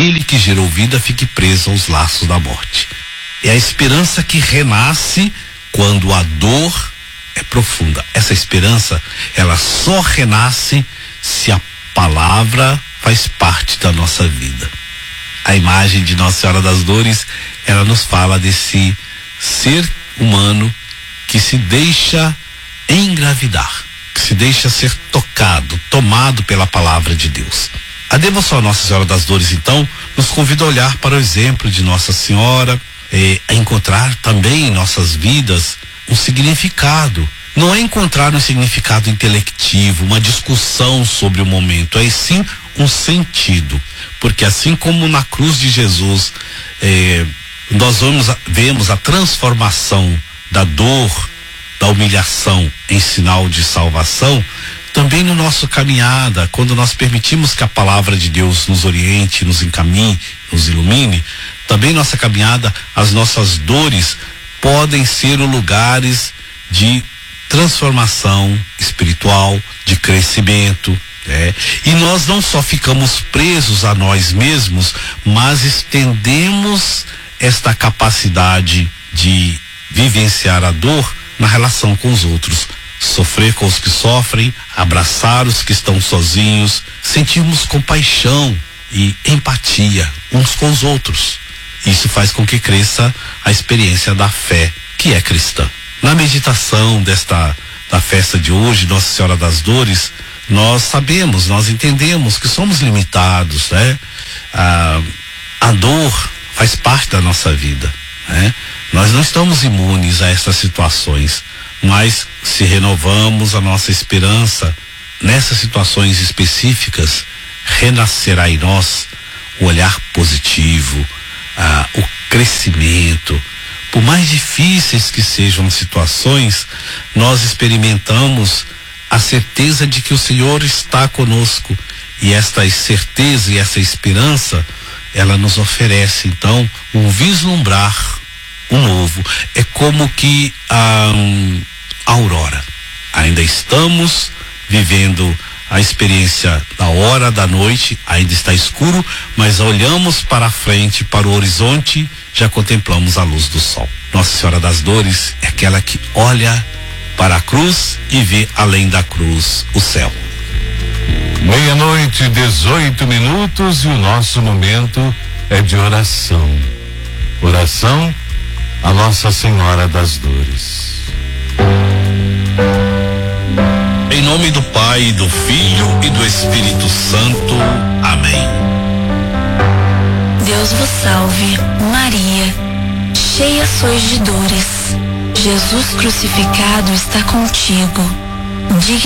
aquele que gerou vida fique preso aos laços da morte. É a esperança que renasce quando a dor é profunda. Essa esperança, ela só renasce se a palavra faz parte da nossa vida. A imagem de Nossa Senhora das Dores, ela nos fala desse ser humano que se deixa engravidar, que se deixa ser tocado, tomado pela palavra de Deus. A devoção a Nossa Senhora das Dores, então, nos convida a olhar para o exemplo de Nossa Senhora, a encontrar também em nossas vidas um significado. Não é encontrar um significado intelectivo, uma discussão sobre o momento, é sim um sentido. Porque assim como na cruz de Jesus, nós vemos a transformação da dor, da humilhação em sinal de salvação, também no nosso caminhada, quando nós permitimos que a palavra de Deus nos oriente, nos encaminhe, nos ilumine, também nossa caminhada, as nossas dores podem ser lugares de transformação espiritual, de crescimento, e nós não só ficamos presos a nós mesmos, mas estendemos esta capacidade de vivenciar a dor na relação com os outros, sofrer com os que sofrem, abraçar os que estão sozinhos, sentirmos compaixão e empatia uns com os outros. Isso faz com que cresça a experiência da fé, que é cristã. Na meditação da festa de hoje, Nossa Senhora das Dores, nós sabemos, nós entendemos que somos limitados, a dor faz parte da nossa vida, Nós não estamos imunes a essas situações, mas se renovamos a nossa esperança nessas situações específicas, renascerá em nós o olhar positivo, o crescimento. Por mais difíceis que sejam as situações, nós experimentamos a certeza de que o Senhor está conosco, e esta certeza e essa esperança, ela nos oferece então um vislumbrar o novo. É como que a aurora. Ainda estamos vivendo a experiência da hora da noite, ainda está escuro, mas olhamos para a frente, para o horizonte, já contemplamos a luz do sol. Nossa Senhora das Dores é aquela que olha para a cruz e vê além da cruz o céu. 00:18 e o nosso momento é de oração. Oração a Nossa Senhora das Dores. Em nome do Pai, do Filho e do Espírito Santo. Amém. Deus vos salve, Maria, cheia sois de dores. Jesus crucificado está contigo. Diga